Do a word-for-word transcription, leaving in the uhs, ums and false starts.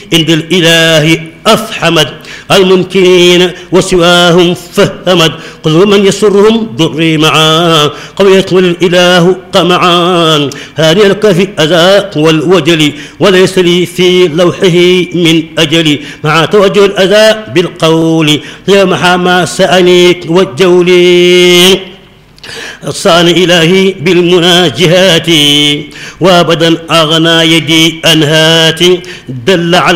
عند الإله أفحمد الممكنين وسواهم فهمد قل من يسرهم ضري معا قويت الإله قمعا هاني لك في أذى والوجل وليس لي في لوحه من أجلي مع توجه الأذى بالقول يا محا سأنيك والجولي صان إلهي بالمناجهات وابدا أغنى يدي أنهات دل على